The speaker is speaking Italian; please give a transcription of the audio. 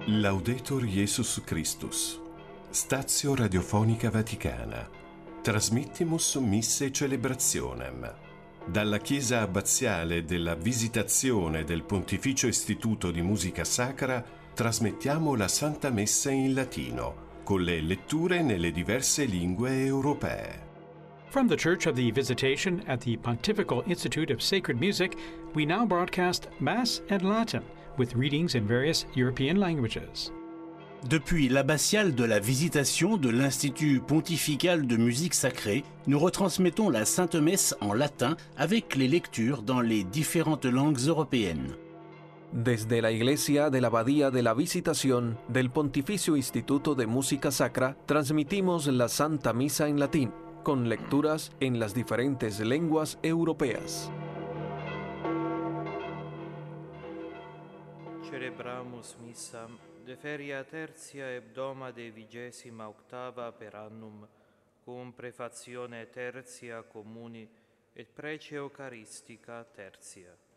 Laudetur Jesus Christus. Stazio Radiofonica Vaticana. Transmittimus misse celebrationem. Dalla Chiesa Abbaziale della Visitazione del Pontificio Istituto di Musica Sacra trasmettiamo la Santa Messa in latino, con le letture nelle diverse lingue europee. From the Church of the Visitation at the Pontifical Institute of Sacred Music, we now broadcast Mass in Latin, with readings in various European languages. Depuis l'abbatiale de la Visitation de l'Institut pontifical de musique sacrée, nous retransmettons la Sainte Messe en latin avec les lectures dans les différentes langues européennes. Desde la Iglesia de la Abadía de la Visitación del Pontificio Instituto de Música Sacra, transmitimos la Santa Misa en latín, con lecturas en las diferentes lenguas europeas. Celebramus missam de feria tertia hebdoma de 28ª per annum, cum prefazione tertia communi et prece eucaristica tertia.